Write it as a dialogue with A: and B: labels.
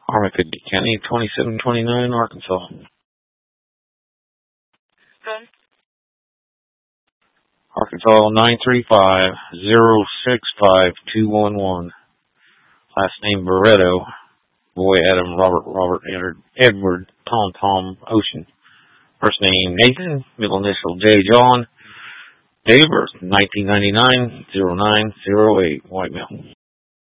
A: Armitage County, 2729, Arkansas.
B: Phone.
A: Arkansas, 935-065-211. Last name Barreto. Boy Adam, Robert, Edward, Tom, Ocean. First name Nathan, middle initial J. John. Date of birth, 1999-09-08, white male.